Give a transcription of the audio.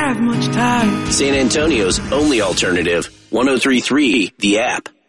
have much time. San Antonio's only alternative, 103.3 The App.